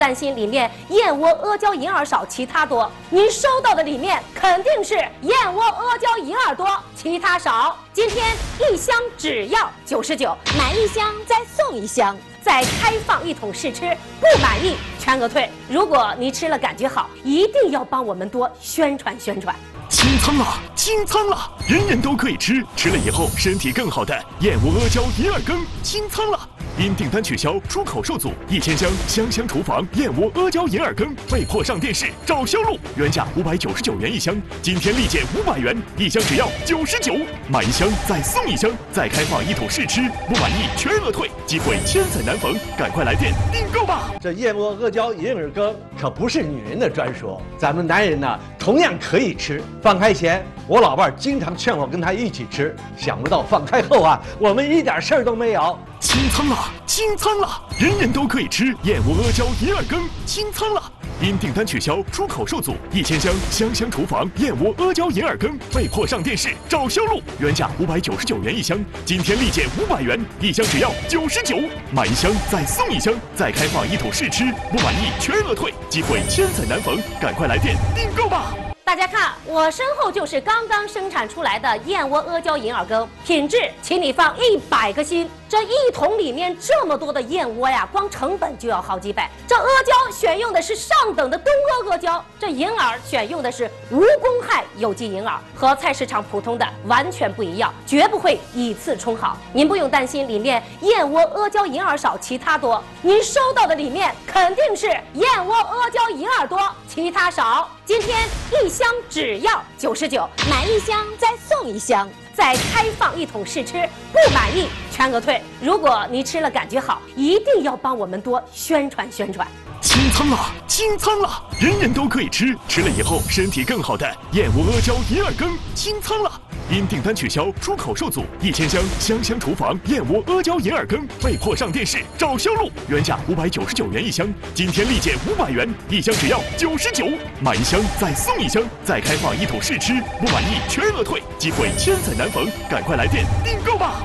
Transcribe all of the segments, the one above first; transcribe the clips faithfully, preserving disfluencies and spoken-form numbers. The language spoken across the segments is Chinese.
担心里面燕窝、阿胶、银耳少，其他多。您收到的里面肯定是燕窝、阿胶、银耳多，其他少。今天一箱只要九十九，买一箱再送一箱，再开放一桶试吃，不满意全额退。如果你吃了感觉好，一定要帮我们多宣传宣传。 清仓了，清仓了，人人都可以吃，吃了以后身体更好的燕窝、阿胶、银耳羹清仓了。因订单取消，出口受阻，一千箱香香厨房燕窝、阿胶、银耳羹被迫上电视找销路，原价五百九十九元一箱，今天立减五百元，一箱只要九十九，买一箱再送一箱，再开放一桶试吃，不满意全额退，机会千载难逢，赶快来电订购吧！ 这燕窝、阿胶、银耳羹可不是女人的专属，咱们男人呢同样可以吃。放开前，我老伴儿经常劝我跟他一起吃，想不到放开后啊，我们一点事儿都没有。 清仓了，清仓了，人人都可以吃燕窝、阿胶、银耳羹清仓了。因订单取消，出口受阻，一千箱香香厨房燕窝、阿胶、银耳羹被迫上电视找销路，原价五百九十九元一箱，今天立减五百元，一箱只要九十九，买一箱再送一箱，再开放一桶试吃，不满意全额退，机会千载难逢，赶快来电订购吧！ 大家看，我身后就是刚刚生产出来的燕窝、阿胶、银耳羹，品质，请你放一百个心。这一桶里面这么多的燕窝呀，光成本就要好几百。这阿胶选用的是上等的东阿阿胶，这银耳选用的是无公害有机银耳，和菜市场普通的完全不一样，绝不会以次充好。您不用担心里面燕窝、阿胶、银耳少，其他多。您收到的里面肯定是燕窝、阿胶、银耳多，其他少。今天一箱只要九十九，买一箱再送一箱，再开放一桶试吃，不满意全额退。如果你吃了感觉好，一定要帮我们多宣传宣传。 清仓了，清仓了，人人都可以吃，吃了以后身体更好的燕窝、阿胶、银耳羹清仓了。因订单取消，出口受阻，一千箱香香厨房燕窝、阿胶、银耳羹被迫上电视找销路，原价五百九十九元一箱，今天立减五百元，一箱只要九十九，买一箱再送一箱，再开放一桶试吃，不满意全额退，机会千载难逢，赶快来电订购吧！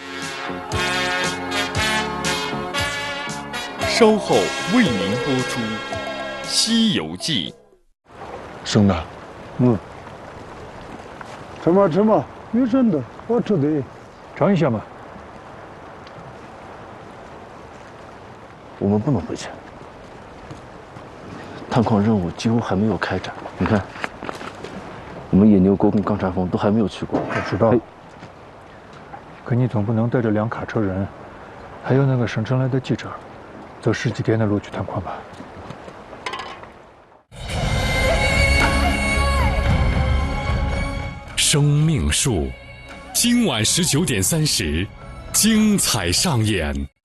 稍后为您播出《西游记》。 生的， 嗯，吃嘛吃嘛，没真的，好吃的，尝一下嘛。 我们不能回去，探矿任务几乎还没有开展。你看，我们野牛沟跟钢叉峰都还没有去过。 我知道，可你总不能带着两卡车人，还有那个省城来的记者，走十几天的路去探矿吧？ 生命树，今晚十九点三十，精彩上演。